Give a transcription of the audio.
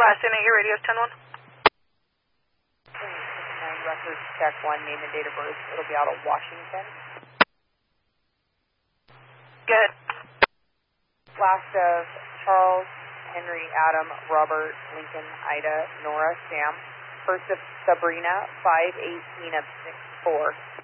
last in at your radio's 10-1. 9 records, check 1, name and date of birth. It'll be out of Washington. Good. Last of Charles, Henry, Adam, Robert, Lincoln, Ida, Nora, Sam. First of Sabrina, 518 of 64.